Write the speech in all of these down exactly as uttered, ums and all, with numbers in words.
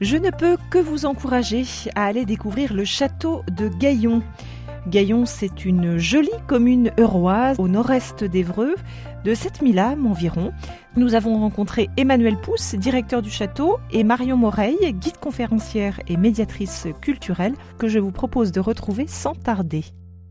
Je ne peux que vous encourager à aller découvrir le château de Gaillon. Gaillon, c'est une jolie commune euroise au nord-est d'Évreux, de sept mille âmes environ. Nous avons rencontré Emmanuel Pousse, directeur du château, et Marion Moreille, guide conférencière et médiatrice culturelle, que je vous propose de retrouver sans tarder.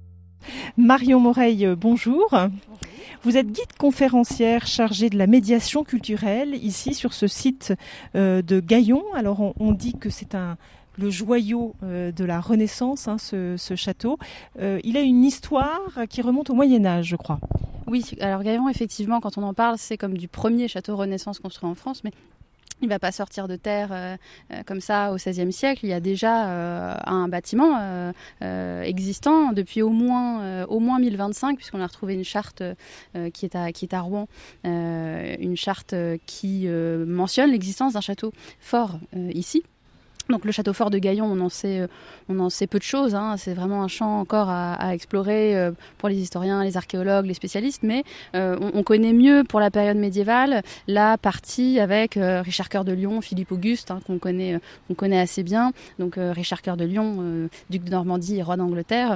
Marion Moreille, bonjour. Bonjour. Vous êtes guide conférencière chargée de la médiation culturelle ici sur ce site euh, de Gaillon. Alors on, on dit que c'est un le joyau euh, de la Renaissance, hein, ce, ce château. Euh, il a une histoire qui remonte au Moyen-Âge, je crois. Oui, alors Gaillon, effectivement, quand on en parle, c'est comme du premier château Renaissance construit en France, mais il ne va pas sortir de terre euh, euh, comme ça au seizième siècle. Il y a déjà euh, un bâtiment euh, euh, existant depuis au moins, euh, au moins mille vingt-cinq, puisqu'on a retrouvé une charte euh, qui, est à, qui est à Rouen, euh, une charte qui euh, mentionne l'existence d'un château fort euh, ici. Donc le château fort de Gaillon, on en sait, on en sait peu de choses, hein. C'est vraiment un champ encore à, à explorer euh, pour les historiens, les archéologues, les spécialistes, mais euh, on, on connaît mieux pour la période médiévale la partie avec euh, Richard Cœur de Lion, Philippe Auguste, hein, qu'on connaît, euh, qu'on connaît assez bien. Donc euh, Richard Cœur de Lion, euh, duc de Normandie et roi d'Angleterre,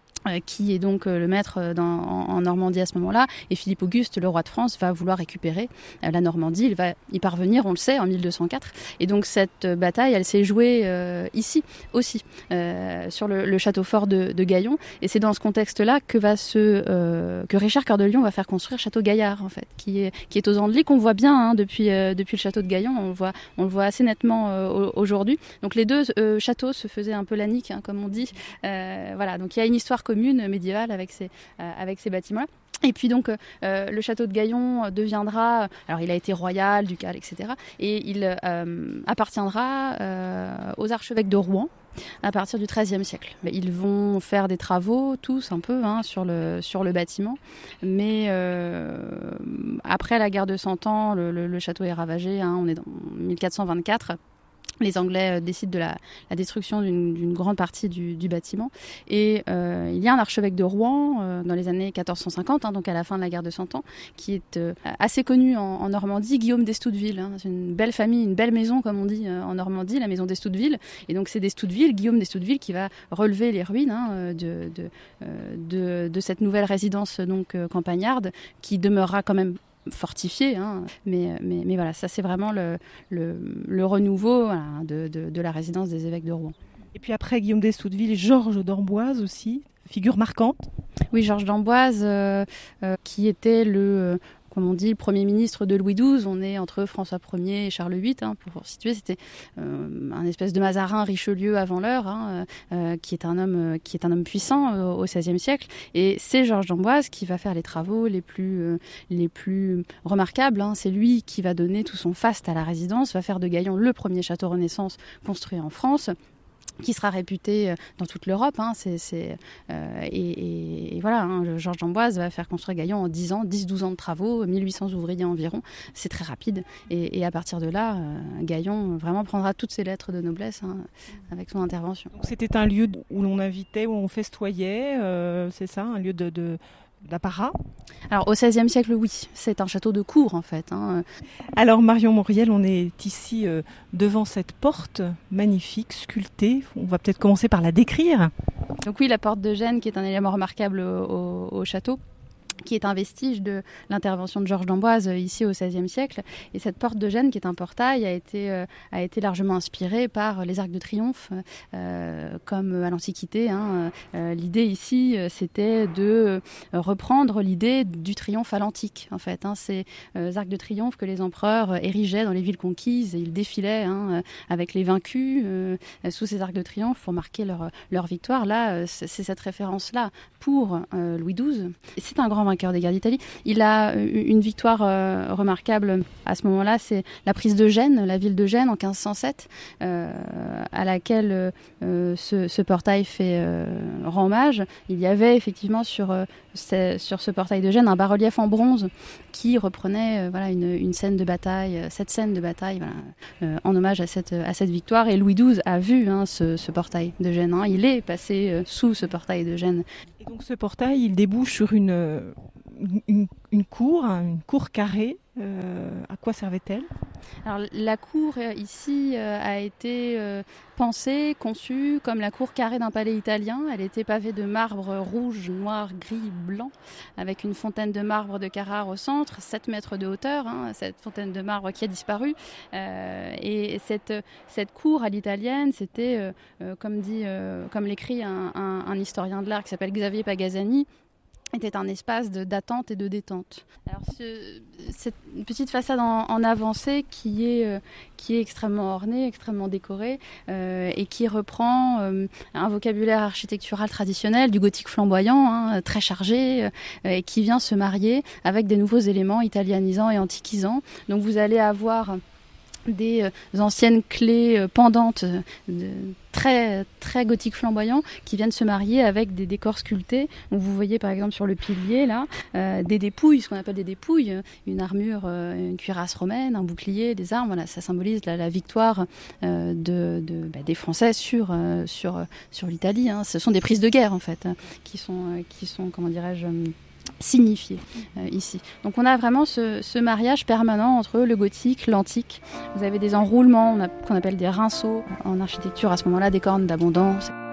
qui est donc le maître dans, en Normandie à ce moment-là, et Philippe Auguste, le roi de France, va vouloir récupérer la Normandie. Il va y parvenir, on le sait, en mille deux cent quatre. Et donc cette bataille, elle s'est jouée euh, ici aussi, euh, sur le, le château fort de, de Gaillon. Et c'est dans ce contexte-là que va se, euh, que Richard Cœur de Lion va faire construire Château Gaillard, en fait, qui est, qui est aux Andelys, qu'on voit bien hein, depuis, euh, depuis le château de Gaillon. On le voit, on le voit assez nettement euh, aujourd'hui. Donc les deux euh, châteaux se faisaient un peu la nique, hein, comme on dit. Euh, voilà. Donc il y a une histoire commune médiévale avec ces, euh, avec ces bâtiments-là. Et puis donc euh, le château de Gaillon deviendra, alors il a été royal, ducal, et cetera. Et il euh, appartiendra euh, aux archevêques de Rouen à partir du treizième siècle. Mais ils vont faire des travaux, tous un peu, hein, sur, le, sur le bâtiment. Mais euh, après la guerre de Cent Ans, le, le, le château est ravagé, hein, on est dans mille quatre cent vingt-quatre. Les Anglais décident de la, la destruction d'une, d'une grande partie du, du bâtiment. Et euh, il y a un archevêque de Rouen euh, dans les années quatorze cent cinquante, hein, donc à la fin de la guerre de Cent Ans, qui est euh, assez connu en, en Normandie, Guillaume d'Estouteville. Hein. C'est une belle famille, une belle maison, comme on dit euh, en Normandie, la maison d'Estouteville. Et donc c'est d'Estouteville, Guillaume d'Estouteville, qui va relever les ruines hein, de, de, de, de cette nouvelle résidence donc, euh, campagnarde, qui demeurera quand même fortifié, hein. mais, mais, mais voilà, ça c'est vraiment le, le, le renouveau voilà, de, de, de la résidence des évêques de Rouen. Et puis après Guillaume d'Estouteville, Georges d'Amboise aussi, figure marquante. Oui, Georges d'Amboise, euh, euh, qui était le... Euh, comme on dit, le premier ministre de Louis douze. On est entre François Ier et Charles huit, hein, pour situer. C'était euh, un espèce de Mazarin Richelieu avant l'heure, hein, euh, qui est un homme, euh, qui est un homme puissant euh, au seizième siècle. Et c'est Georges d'Amboise qui va faire les travaux les plus, euh, les plus remarquables. Hein. C'est lui qui va donner tout son faste à la résidence, va faire de Gaillon le premier château Renaissance construit en France, qui sera réputé dans toute l'Europe. Hein, c'est, c'est, euh, et, et, et voilà, hein, Georges d'Amboise va faire construire Gaillon en dix ans, dix douze ans de travaux, mille huit cents ouvriers environ. C'est très rapide. Et, et à partir de là, euh, Gaillon vraiment prendra toutes ses lettres de noblesse hein, avec son intervention. Donc c'était un lieu où l'on invitait, où on festoyait, euh, c'est ça, un lieu de... de... d'apparat. Alors au seizième siècle, oui, c'est un château de cour en fait. Hein. Alors Marion Moreille, on est ici euh, devant cette porte magnifique, sculptée. On va peut-être commencer par la décrire. Donc oui, la porte de Gênes qui est un élément remarquable au, au, au château, qui est un vestige de l'intervention de Georges d'Amboise ici au seizième siècle. Et cette porte de Gênes, qui est un portail, a été, euh, a été largement inspirée par les arcs de triomphe, euh, comme à l'Antiquité. Hein. Euh, l'idée ici, c'était de reprendre l'idée du triomphe à l'antique, en fait. Hein. Ces euh, arcs de triomphe que les empereurs érigeaient dans les villes conquises, et ils défilaient hein, avec les vaincus euh, sous ces arcs de triomphe pour marquer leur, leur victoire. Là, c'est, c'est cette référence-là pour euh, Louis douze. Et c'est un grand vainqueur des guerres d'Italie. Il a une victoire euh, remarquable à ce moment-là, c'est la prise de Gênes, la ville de Gênes en quinze cent sept, euh, à laquelle euh, ce, ce portail fait euh, rend hommage. Il y avait effectivement sur, euh, ce, sur ce portail de Gênes un bas-relief en bronze qui reprenait euh, voilà, une, une scène de bataille, cette scène de bataille voilà, euh, en hommage à cette, à cette victoire. Et Louis douze a vu hein, ce, ce portail de Gênes. Hein. Il est passé euh, sous ce portail de Gênes. Et donc ce portail, il débouche sur une, une, une cour, hein, une cour carrée Euh, à quoi servait-elle ? Alors, la cour euh, ici euh, a été euh, pensée, conçue comme la cour carrée d'un palais italien. Elle était pavée de marbre rouge, noir, gris, blanc, avec une fontaine de marbre de Carrare au centre, sept mètres de hauteur, hein, cette fontaine de marbre qui a disparu. Euh, et cette, cette cour à l'italienne, c'était, euh, euh, comme, dit, euh, comme l'écrit un, un, un historien de l'art qui s'appelle Xavier Pagazzani, était un espace de, d'attente et de détente. Alors ce, cette petite façade en, en avancée qui est, euh, qui est extrêmement ornée, extrêmement décorée euh, et qui reprend euh, un vocabulaire architectural traditionnel du gothique flamboyant, hein, très chargé, euh, et qui vient se marier avec des nouveaux éléments italianisants et antiquisants. Donc vous allez avoir des euh, anciennes clés euh, pendantes de, très, très gothique flamboyant qui viennent se marier avec des décors sculptés. Donc vous voyez par exemple sur le pilier là euh, des dépouilles, ce qu'on appelle des dépouilles, une armure, euh, une cuirasse romaine, un bouclier, des armes. Voilà, ça symbolise la, la victoire euh, de, de, bah, des Français sur, euh, sur, sur l'Italie. Hein. Ce sont des prises de guerre en fait, hein, qui sont, euh, qui sont comment dirais-je, signifié euh, ici. Donc on a vraiment ce, ce mariage permanent entre le gothique, l'antique. Vous avez des enroulements on a, qu'on appelle des rinceaux en architecture à ce moment-là, des cornes d'abondance.